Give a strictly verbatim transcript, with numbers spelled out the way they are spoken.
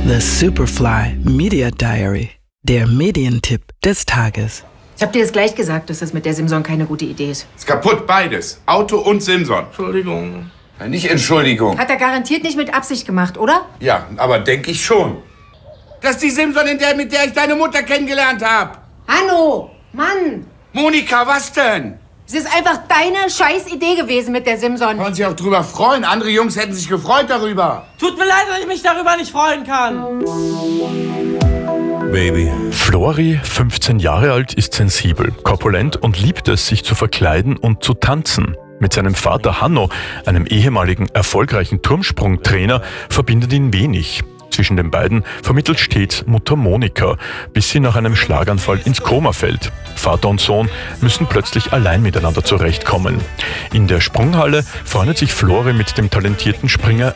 The Superfly Media Diary. Der Medientipp des Tages. Ich hab dir jetzt gleich gesagt, dass das mit der Simson keine gute Idee ist. Ist kaputt, beides. Auto und Simson. Entschuldigung. Ja, nicht Entschuldigung. Hat er garantiert nicht mit Absicht gemacht, oder? Ja, aber denke ich schon. Das ist die Simson, in der, mit der ich deine Mutter kennengelernt habe. Hanno! Mann! Monika, was denn? Es ist einfach deine scheiß Idee gewesen mit der Simson. Wollen sich auch drüber freuen. Andere Jungs hätten sich gefreut darüber. Tut mir leid, dass ich mich darüber nicht freuen kann. Baby. Flori, fünfzehn Jahre alt, ist sensibel, korpulent und liebt es, sich zu verkleiden und zu tanzen. Mit seinem Vater Hanno, einem ehemaligen erfolgreichen Turmsprungtrainer, verbindet ihn wenig. Zwischen den beiden vermittelt stets Mutter Monika, bis sie nach einem Schlaganfall ins Koma fällt. Vater und Sohn müssen plötzlich allein miteinander zurechtkommen. In der Sprunghalle freundet sich Flori mit dem talentierten Springer